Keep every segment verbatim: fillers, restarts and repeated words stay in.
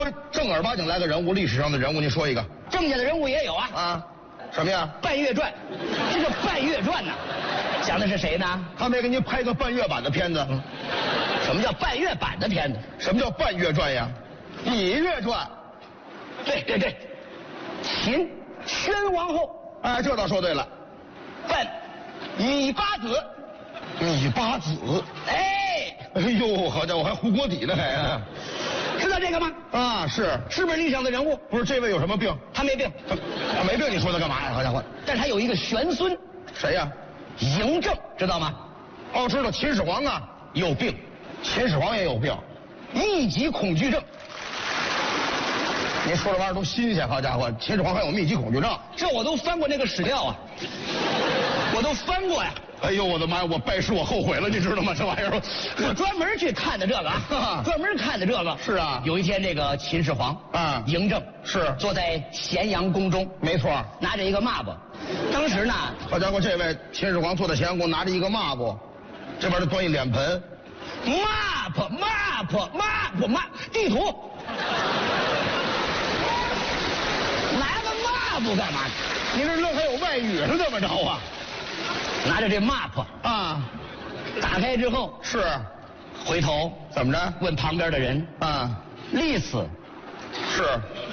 正儿八经来个人物，历史上的人物，您说一个。 正经的人物也有啊。 啊，什么呀？ 《半月传》，这个《半月传》呢，讲的是谁呢？ 他没给您拍个半月版的片子。嗯， 什么叫半月版的片子？ 什么叫半月传呀？芈月传。 对对对，秦宣王后。 哎，这倒说对了。 扮芈八子。 芈八子。 哎， 哎呦，好家伙，还糊锅底呢还啊！ 知道这个吗？ 啊，是， 是不是历史上的人物？ 不是，这位有什么病？ 他没病。 他他没病，你说他干嘛呀？好家伙！ 但是他有一个玄孙。 谁呀？ 嬴政，知道吗？ 哦，知道，秦始皇啊有病。 秦始皇也有病， 密集恐惧症。 您说这玩意儿都新鲜，好家伙，秦始皇还有密集恐惧症？ 这我都翻过那个史料啊，我都翻过呀。 哎呦我的妈呀！我拜师我后悔了，你知道吗？这玩意儿， 我专门去看的这个啊，专门看的这个。 是啊， 有一天这个秦始皇啊， 嬴政是坐在咸阳宫中， 没错， 拿着一个抹布。当时呢， 好家伙，这位秦始皇坐在咸阳宫，拿着一个抹布，这边就端一脸盆。 map map map map 地图，拿个 map 干嘛？ 你这愣还有外语是怎么着啊？ 拿着这 map 啊， 打开之后是， 回头怎么着？ 问旁边的人啊， 历史是，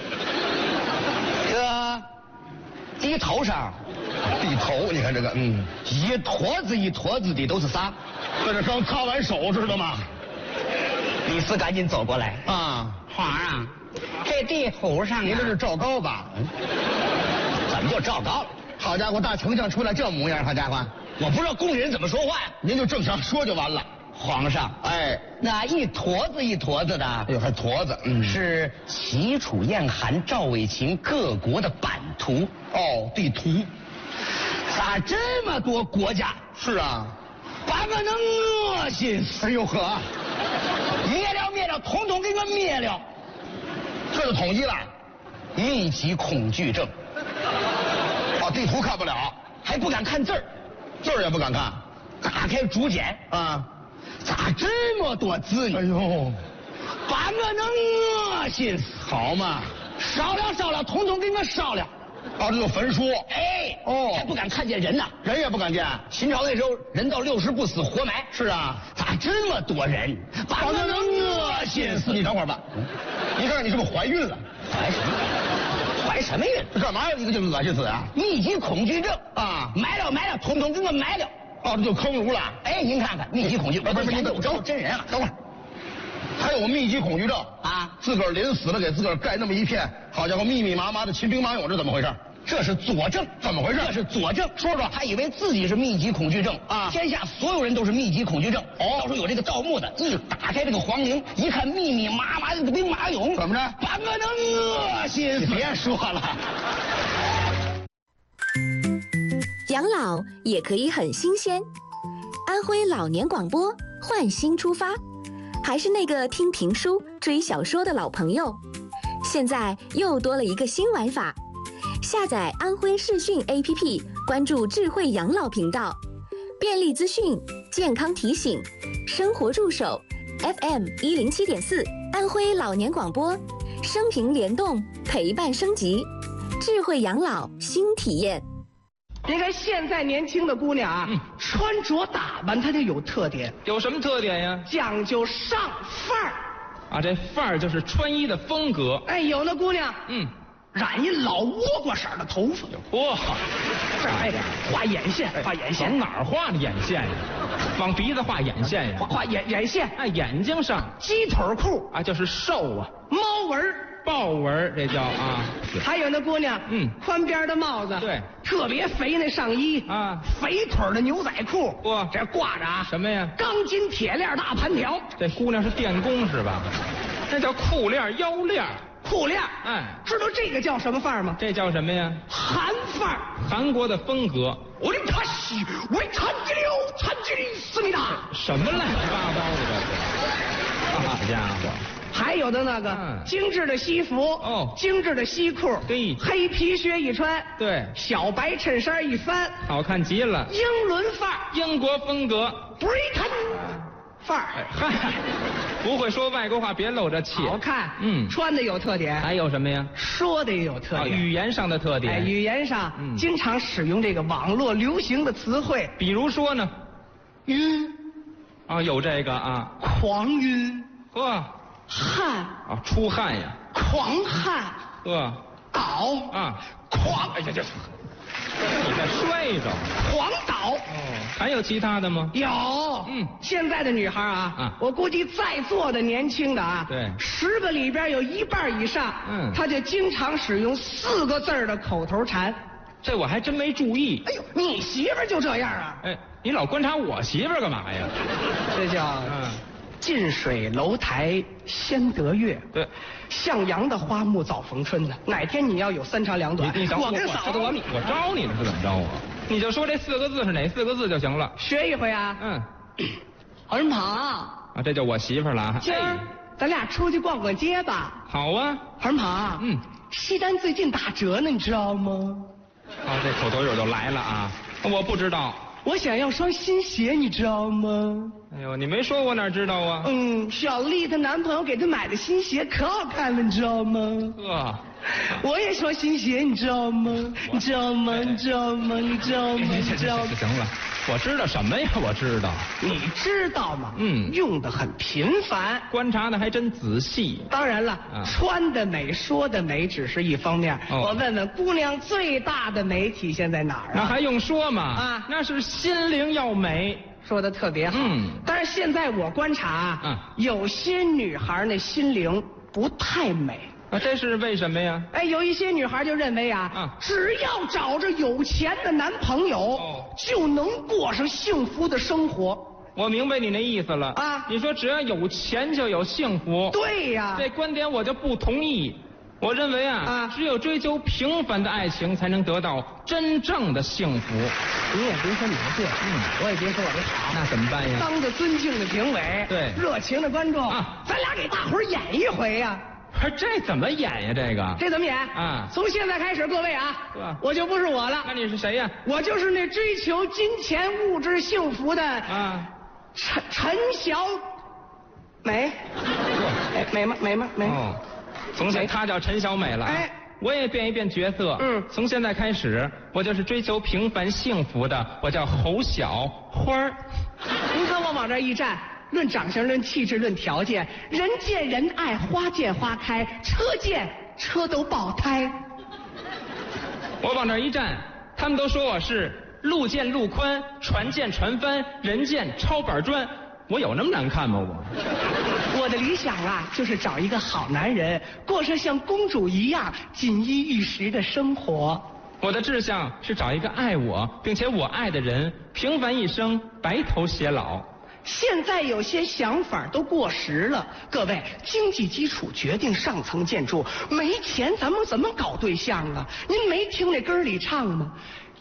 这地头上地头，你看这个，嗯， 一坨子一坨子的都是啥？ 这是刚擦完手，知道吗？ 李斯赶紧走过来啊， 皇上，这地图上您这是赵高吧？ 怎么就赵高了？ 好家伙，大丞相出来这模样，好家伙， 我不知道宫里人怎么说话呀。 您就正常说就完了。 皇上， 哎， 那一坨子一坨子的， 哎呦，还坨子， 嗯，是齐楚燕韩赵魏秦各国的版图。 哦，地图。 咋这么多国家？ 是啊， 把我能恶心死！ 哎呦呵， 灭了灭了，统统给我灭了！ 这就统一了。 密集恐惧症。 哦，地图看不了， 还不敢看字儿， 字儿也不敢看。 打开竹简啊， 咋这么多字呢？ 哎呦， 把我能恶心死！ 好嘛， 烧了烧了，统统给我烧了！ 哦，这就焚书。 哎， 哦， 还不敢看见人呢， 人也不敢见。 秦朝那时候人到六十不死活埋。 是啊， 咋这么多人？把我能恶心死！ 你等会儿吧，你看看你是不是怀孕了？ 怀什么？怀什么孕？ 这干嘛要一个劲恶心死啊？ 密集恐惧症啊！ 埋了埋了，统统给我埋了！ 哦，这就坑儒了。 哎，您看看密集恐惧， 不是不是，你等找真人啊！ 等会儿，还有密集恐惧症啊！ 自个儿临死了给自个儿盖那么一片，好家伙，密密麻麻的秦兵马俑，这怎么回事？ 这是佐证， 怎么回事？ 这是佐证。 说说， 他以为自己是密集恐惧症啊， 天下所有人都是密集恐惧症。 哦， 到时候有这个盗墓的，一打开这个皇陵，一看密密麻麻的兵马俑， 怎么着？ 把我能恶心死！ 你别说了。 养老也可以很新鲜。安徽老年广播换新出发，还是那个听评书、追小说的老朋友，现在又多了一个新玩法。下载安徽视讯 A P P， 关注智慧养老频道，便利资讯、健康提醒、生活助手 ，F M 一零七点四，安徽老年广播，生平联动，陪伴升级，智慧养老新体验。 你看现在年轻的姑娘啊，嗯、穿着打扮她就有特点。 有什么特点呀？ 讲究上范儿。 啊，这范儿就是穿衣的风格。 哎，有那姑娘， 嗯。 染一老倭瓜色的头发， 哇！ 这还得画眼线，画眼线， 往哪儿画的眼线呀？往鼻子画眼线呀？ 画画眼眼线， 哎，眼睛上。 鸡腿裤啊，就是瘦啊。 猫纹、 豹纹，这叫啊。 还有那姑娘， 嗯， 宽边的帽子， 对， 特别肥那上衣啊， 肥腿的牛仔裤， 哇， 这挂着啊什么呀？ 钢筋铁链大盘条。 这姑娘是电工是吧？这叫裤链腰链。 裤链， 哎， 知道这个叫什么范儿吗？ 这叫什么呀？ 韩范儿， 韩国的风格。 我的他西，我参吉溜，参吉里思密达。 什么乱七八糟的这是？好家伙！ 还有的那个、嗯、精致的西服， 哦， 精致的西裤， 对， 黑皮靴一穿， 对， 小白衬衫一翻， 好看极了。 英伦范儿， 英国风格。 Britain 范儿， 哎嗨，不会说外国话别露着气。 好看， 嗯， 穿的有特点， 还有什么呀？ 说的也有特啊， 点， 语言上的特点。 哎，语言上、 嗯经常使用这个网络流行的词汇， 比如说呢？ 晕、 啊，有这个啊。 狂晕、 呵， 汗、 啊，出汗呀。 狂汗、 呵， 倒啊， 狂， 哎呀这，你再摔着。 狂倒。 哦，还有其他的吗？ 有， 嗯现在的女孩啊， 啊我估计在座的年轻的啊， 对十个里边有一半以上， 嗯她就经常使用四个字儿的口头禅。 这我还真没注意。 哎呦，你媳妇儿就这样啊？ 哎，你老观察我媳妇儿干嘛呀？ 这叫嗯， 近水楼台先得月。 对， 向阳的花木早逢春呢。哪天你要有三长两短， 你你等我跟嫂子我我我招你了是怎么着啊？你就说这四个字是哪四个字就行了。 学一回啊。 嗯， 儿跑， 啊，这就我媳妇儿了啊。 今儿哎咱俩出去逛逛街吧。 好啊。 儿跑， 嗯， 西单最近打折呢，你知道吗？ 啊，这口头语就来了啊！我不知道。 我想要双新鞋，你知道吗？ 哎呦，你没说我哪知道啊？ 嗯，小丽她男朋友给她买的新鞋可好看了，你知道吗？ 呵， 我也双新鞋，你知道吗？你知道吗？你知道吗？你知道吗？你知道吗？ 行了，我知道什么呀？我知道， 你知道吗？ 嗯用的很频繁。 观察的还真仔细。 当然了， 啊穿的美、说的美只是一方面。 哦我问问姑娘，最大的美体现在哪儿啊？ 那还用说吗？ 啊那是心灵要美。 说的特别好。 嗯但是现在我观察啊， 嗯有些女孩那心灵不太美。 啊，这是为什么呀？ 哎，有一些女孩就认为啊， 嗯只要找着有钱的男朋友， 哦就能过上幸福的生活。 我明白你那意思了啊你说只要有钱就有幸福。 对呀、 这观点我就不同意。我认为啊， 啊只有追求平凡的爱情，才能得到真正的幸福。 你也别说你的对，嗯，我也别说我的好。 那怎么办呀？ 当着尊敬的评委， 对热情的观众啊咱俩给大伙儿演一回呀、 不是这怎么演呀？这个这怎么演？ 啊从现在开始，各位啊， 是吧我就不是我了， 那你是谁呀？ 我就是那追求金钱物质幸福的啊， 陈陈小美，哎，美吗？美吗？美。 哦，从前他叫陈小美了啊。 哎我也变一变角色。 嗯从现在开始，我就是追求平凡幸福的，我叫侯小花儿。 您看我往这儿一站，论长相，论气质，论条件，人见人爱，花见花开，车见车都爆胎。 我往那儿一站，他们都说我是路见路宽，船见船翻，人见超板砖。我有那么难看吗？我我的理想啊，就是找一个好男人，过上像公主一样锦衣玉食的生活。 我的志向是找一个爱我并且我爱的人，平凡一生，白头偕老。 现在有些想法都过时了，各位，经济基础决定上层建筑，没钱咱们怎么搞对象啊？您没听那歌里唱吗？